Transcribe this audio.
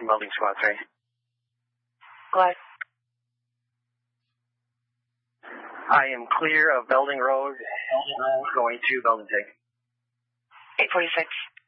from Welding Squad 3. What? I am clear of Belding Road going to Belden Tank. 846.